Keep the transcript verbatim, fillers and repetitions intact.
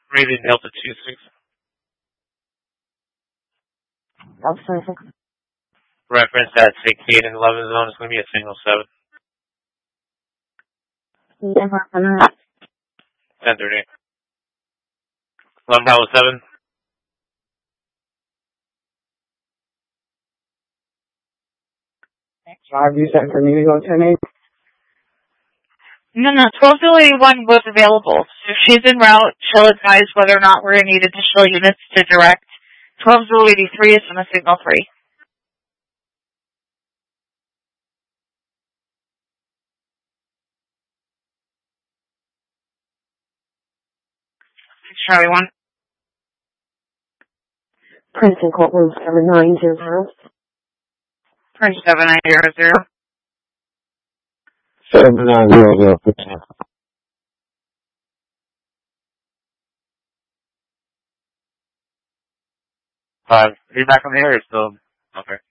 Raven Delta two six. Delta two six. Reference at sixty-eight and eleven zone is going to be a single seven. ten thirty. eleven Bravo seven. Five, you sent for me to go to me? No, no, twelve eighty-one was available. So she's en route. She'll advise whether or not we're going to need additional units to direct. twelve eighty-three is on a signal three. Charlie one. Princeton Courtroom seven nine zero zero. Prince seven nine zero zero. seven nine zero zero. Five. Are you back on the air or still? Okay.